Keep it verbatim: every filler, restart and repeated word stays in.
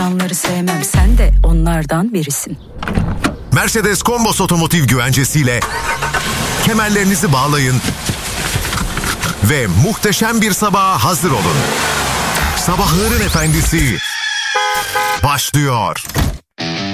insanları sevmem, sen de onlardan birisin. Mercedes Combos Otomotiv güvencesiyle kemerlerinizi bağlayın ve muhteşem bir sabaha hazır olun. Sabahların efendisi başlıyor.